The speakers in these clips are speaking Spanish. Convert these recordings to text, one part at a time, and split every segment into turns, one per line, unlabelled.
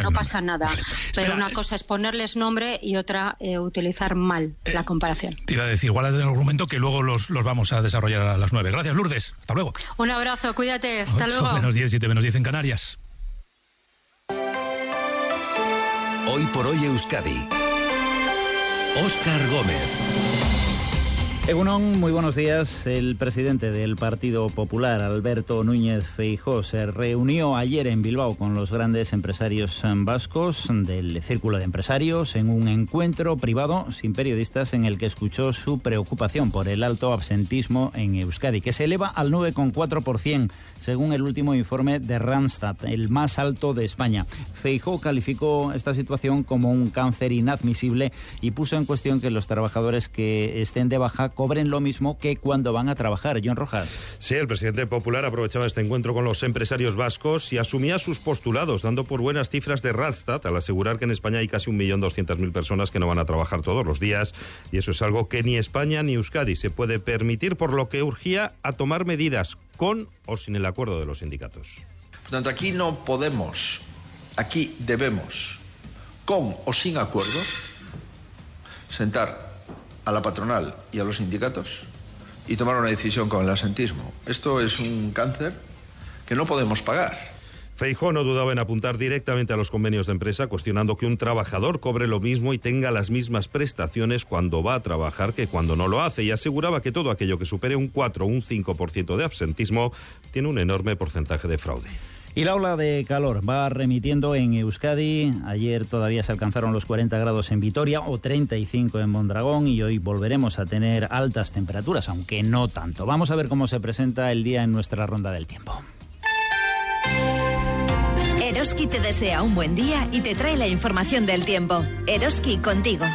no pasa nada. Pero una cosa es ponerles nombre y otra utilizar mal la comparación.
Te iba a decir, igual el argumento que luego los vamos a desarrollar a las 9. Gracias, Lourdes. Hasta luego.
Un abrazo, cuídate. Hasta luego.
8:10, 7:10 en Canarias.
Hoy por hoy Euskadi. Óscar Gómez.
Egunon, muy buenos días. El presidente del Partido Popular, Alberto Núñez Feijóo, se reunió ayer en Bilbao con los grandes empresarios vascos del Círculo de Empresarios en un encuentro privado sin periodistas en el que escuchó su preocupación por el alto absentismo en Euskadi, que se eleva al 9,4%, según el último informe de Randstad, el más alto de España. Feijóo calificó esta situación como un cáncer inadmisible y puso en cuestión que los trabajadores que estén de baja cobren lo mismo que cuando van a trabajar. John Rojas.
Sí, el presidente popular aprovechaba este encuentro con los empresarios vascos y asumía sus postulados, dando por buenas cifras de Randstad al asegurar que en España hay casi 1.200.000 personas que no van a trabajar todos los días, y eso es algo que ni España ni Euskadi se puede permitir, por lo que urgía a tomar medidas con o sin el acuerdo de los sindicatos.
Por tanto, aquí no podemos, aquí debemos, con o sin acuerdo, sentar a la patronal y a los sindicatos y tomar una decisión con el absentismo. Esto es un cáncer que no podemos pagar.
Feijóo no dudaba en apuntar directamente a los convenios de empresa, cuestionando que un trabajador cobre lo mismo y tenga las mismas prestaciones cuando va a trabajar que cuando no lo hace, y aseguraba que todo aquello que supere un 4 o un 5% de absentismo tiene un enorme porcentaje de fraude.
Y la ola de calor va remitiendo en Euskadi. Ayer todavía se alcanzaron los 40 grados en Vitoria o 35 en Mondragón, y hoy volveremos a tener altas temperaturas, aunque no tanto. Vamos a ver cómo se presenta el día en nuestra ronda del tiempo.
Eroski te desea un buen día y te trae la información del tiempo. Eroski, contigo.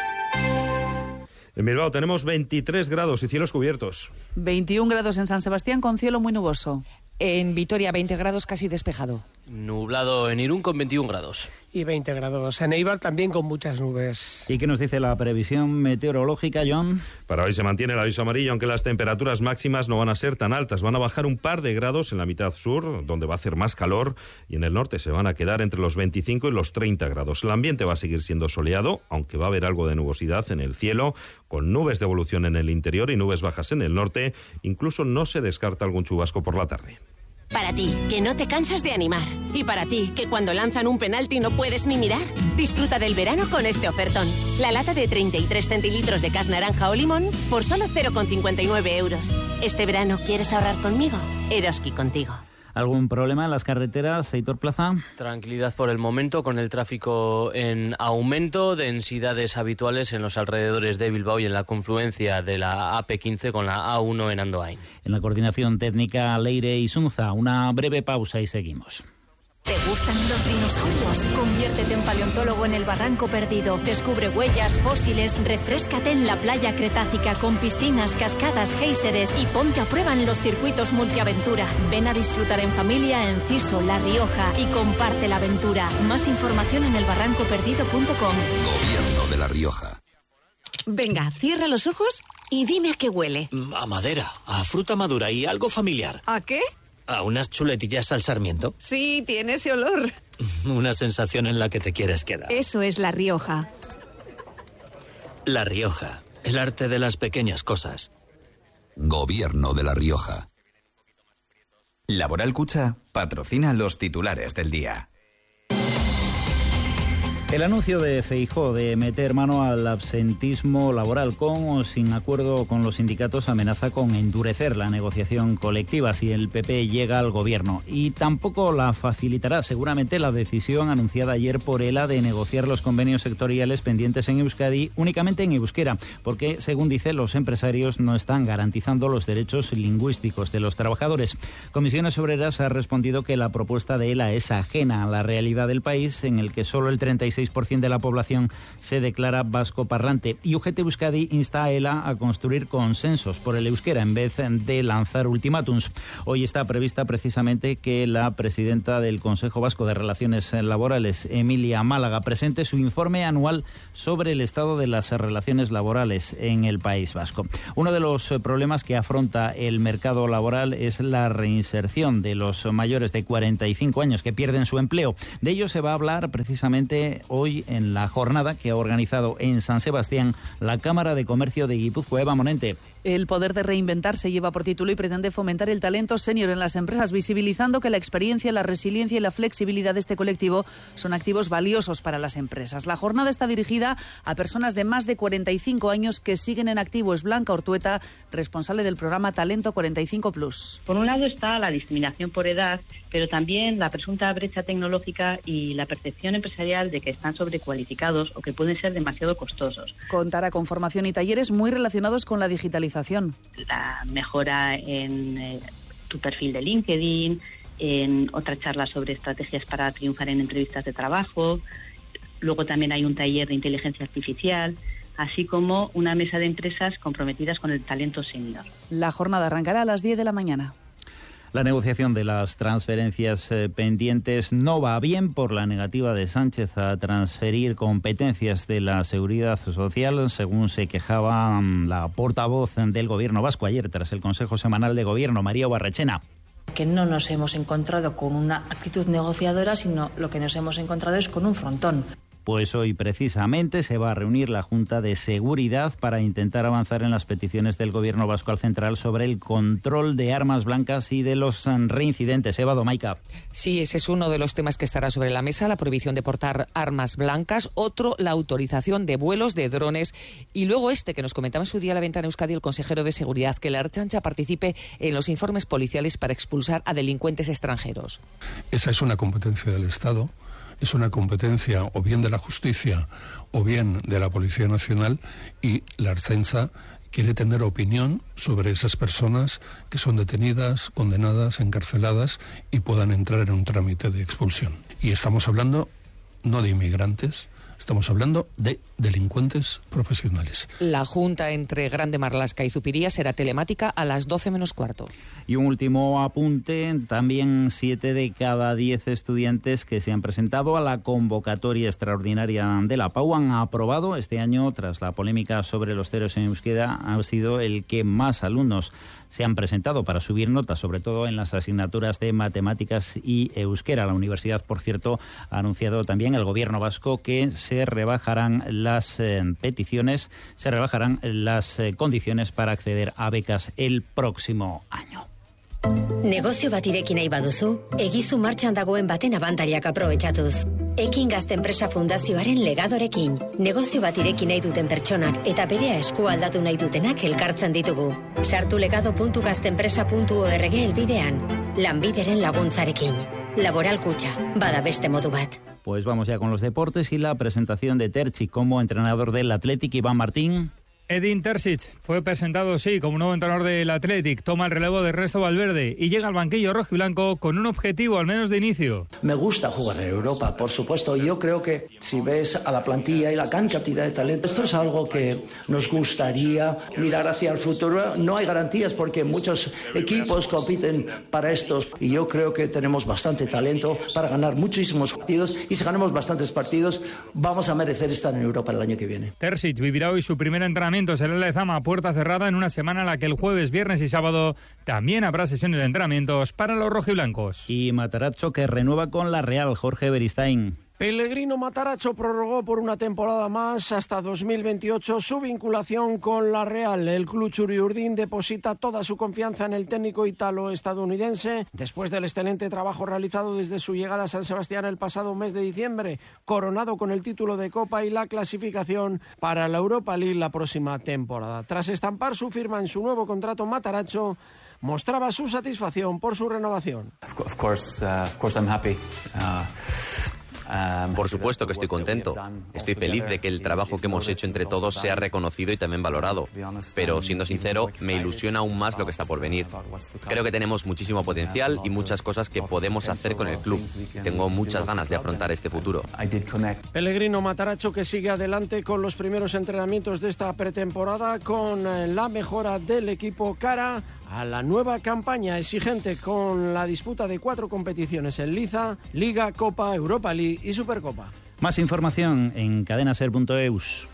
En Bilbao tenemos 23 grados y cielos cubiertos.
21 grados en San Sebastián con cielo muy nuboso.
En Vitoria 20 grados casi despejado.
Nublado en Irún con 21 grados.
Y 20 grados en Eibar también con muchas nubes.
¿Y qué nos dice la previsión meteorológica, John?
Para hoy se mantiene el aviso amarillo, aunque las temperaturas máximas no van a ser tan altas. Van a bajar un par de grados en la mitad sur, donde va a hacer más calor, y en el norte se van a quedar entre los 25 y los 30 grados. El ambiente va a seguir siendo soleado, aunque va a haber algo de nubosidad en el cielo, con nubes de evolución en el interior y nubes bajas en el norte. Incluso no se descarta algún chubasco por la tarde.
Para ti, que no te cansas de animar. Y para ti, que cuando lanzan un penalti no puedes ni mirar. Disfruta del verano con este ofertón. La lata de 33 centilitros de Cas naranja o limón por solo 0,59 euros. ¿Este verano quieres ahorrar conmigo? Eroski, contigo.
¿Algún problema en las carreteras, Heitor Plaza?
Tranquilidad por el momento, con el tráfico en aumento, densidades habituales en los alrededores de Bilbao y en la confluencia de la AP15 con la A1 en Andoain.
En la coordinación técnica, Leire Isunza. Una breve pausa y seguimos.
¿Te gustan los dinosaurios? Conviértete en paleontólogo en el Barranco Perdido. Descubre huellas, fósiles, refréscate en la playa cretácica con piscinas, cascadas, géiseres y ponte a prueba en los circuitos multiaventura. Ven a disfrutar en familia en Ciso, La Rioja y comparte la aventura. Más información en elbarrancoperdido.com.
Gobierno de La Rioja.
Venga, cierra los ojos y dime a qué huele.
A madera, a fruta madura y algo familiar.
¿A qué?
¿A unas chuletillas al sarmiento?
Sí, tiene ese olor.
Una sensación en la que te quieres quedar.
Eso es La Rioja.
La Rioja, el arte de las pequeñas cosas.
Gobierno de La Rioja.
Laboral Cucha patrocina los titulares del día.
El anuncio de Feijóo de meter mano al absentismo laboral con o sin acuerdo con los sindicatos amenaza con endurecer la negociación colectiva si el PP llega al gobierno, y tampoco la facilitará seguramente la decisión anunciada ayer por ELA de negociar los convenios sectoriales pendientes en Euskadi únicamente en euskera, porque según dice los empresarios no están garantizando los derechos lingüísticos de los trabajadores. Comisiones Obreras ha respondido que la propuesta de ELA es ajena a la realidad del país, en el que solo el 36% 6% de la población se declara vascoparlante. Y UGT Euskadi insta a ELA a construir consensos por el euskera en vez de lanzar ultimátums. Hoy está prevista precisamente que la presidenta del Consejo Vasco de Relaciones Laborales, Emilia Málaga, presente su informe anual sobre el estado de las relaciones laborales en el País Vasco. Uno de los problemas que afronta el mercado laboral es la reinserción de los mayores de 45 años que pierden su empleo. De ello se va a hablar precisamente hoy en la jornada que ha organizado en San Sebastián la Cámara de Comercio de Guipúzcoa. Eva Monente.
El poder de reinventar se lleva por título y pretende fomentar el talento senior en las empresas, visibilizando que la experiencia, la resiliencia y la flexibilidad de este colectivo son activos valiosos para las empresas. La jornada está dirigida a personas de más de 45 años que siguen en activo. Es Blanca Ortueta, responsable del programa Talento 45+.
Por un lado está la discriminación por edad, pero también la presunta brecha tecnológica y la percepción empresarial de que están sobrecualificados o que pueden ser demasiado costosos.
Contará con formación y talleres muy relacionados con la digitalización.
La mejora en tu perfil de LinkedIn, en otra charla sobre estrategias para triunfar en entrevistas de trabajo. Luego también hay un taller de inteligencia artificial, así como una mesa de empresas comprometidas con el talento senior.
La jornada arrancará a las 10 de la mañana.
La negociación de las transferencias pendientes no va bien por la negativa de Sánchez a transferir competencias de la seguridad social, según se quejaba la portavoz del Gobierno vasco ayer tras el Consejo Semanal de Gobierno, María Barrechena.
Que no nos hemos encontrado con una actitud negociadora, sino lo que nos hemos encontrado es con un frontón.
Pues hoy precisamente se va a reunir la Junta de Seguridad para intentar avanzar en las peticiones del Gobierno vasco al central sobre el control de armas blancas y de los reincidentes. Eva Domaica.
Sí, ese es uno de los temas que estará sobre la mesa, la prohibición de portar armas blancas. Otro, la autorización de vuelos de drones. Y luego que nos comentaba en su día La Ventana Euskadi el consejero de Seguridad, que la Ertzaintza participe en los informes policiales para expulsar a delincuentes extranjeros.
Esa es una competencia del Estado. Es una competencia o bien de la justicia o bien de la Policía Nacional, y la Ertzaintza quiere tener opinión sobre esas personas que son detenidas, condenadas, encarceladas y puedan entrar en un trámite de expulsión. Y estamos hablando no de inmigrantes, estamos hablando de delincuentes profesionales.
La junta entre Grande Marlaska y Zupiría será telemática a las 12 menos cuarto.
Y un último apunte, también 7 de cada 10 estudiantes que se han presentado a la convocatoria extraordinaria de la PAU han aprobado este año, tras la polémica sobre los ceros en euskera, ha sido el que más alumnos se han presentado para subir notas, sobre todo en las asignaturas de matemáticas y euskera. La universidad, por cierto, ha anunciado también el Gobierno vasco que se rebajarán las las condiciones para acceder a becas el próximo año.
Negozio bat ireki nahi baduzu, egizu martxan dagoen baten abantailak aprobetxatuz. Ekin Gazte Enpresa Fundazioaren legadorekin. Negozio bat ireki nahi duten pertsonak eta berea esku aldatu nahi dutenak elkartzen ditugu. Sartu legado.gazteenpresa.org helbidean. Lanbideren laguntzarekin. Laboral Kutxa, bada beste modu bat.
Pues vamos ya con los deportes y la presentación de Terzic como entrenador del Athletic. Iván Martín.
Edin Terzic fue presentado, sí, como nuevo entrenador del Athletic. Toma el relevo de Ernesto Valverde y llega al banquillo rojiblanco con un objetivo, al menos de inicio.
Me gusta jugar en Europa, por supuesto. Yo creo que si ves a la plantilla y la gran cantidad de talento, esto es algo que nos gustaría mirar hacia el futuro. No hay garantías porque muchos equipos compiten para estos, y yo creo que tenemos bastante talento para ganar muchísimos partidos, y si ganamos bastantes partidos vamos a merecer estar en Europa el año que viene.
Terzic vivirá hoy su primer entrenamiento en el Lezama a puerta cerrada en una semana en la que el jueves, viernes y sábado también habrá sesiones de entrenamientos para los rojiblancos.
Y Matarazzo, que renueva con la Real. Jorge Beristain.
Pellegrino Matarazzo prorrogó por una temporada más hasta 2028 su vinculación con la Real. El club churiurdín deposita toda su confianza en el técnico italo-estadounidense después del excelente trabajo realizado desde su llegada a San Sebastián el pasado mes de diciembre, coronado con el título de Copa y la clasificación para la Europa League la próxima temporada. Tras estampar su firma en su nuevo contrato, Matarazzo mostraba su satisfacción por su renovación.
Of course I'm happy. Por supuesto que estoy contento. Estoy feliz de que el trabajo que hemos hecho entre todos sea reconocido y también valorado. Pero, siendo sincero, me ilusiona aún más lo que está por venir. Creo que tenemos muchísimo potencial y muchas cosas que podemos hacer con el club. Tengo muchas ganas de afrontar este futuro.
Pellegrino Matarazzo, que sigue adelante con los primeros entrenamientos de esta pretemporada, con la mejora del equipo cara a la nueva campaña exigente con la disputa de 4 competiciones en Liga, Liga, Copa, Europa League y Supercopa.
Más información en cadenaser.eus.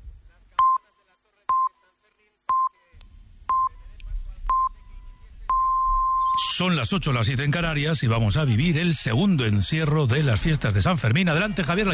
Son las 8, las 7 en Canarias y vamos a vivir el segundo encierro de las fiestas de San Fermín. Adelante, Javier.